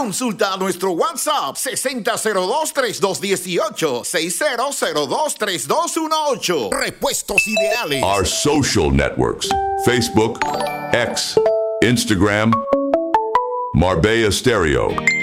Consulta nuestro WhatsApp 6002-3218, 6002-3218. Repuestos Ideales. Our social networks: Facebook, X, Instagram, Marbella Stereo.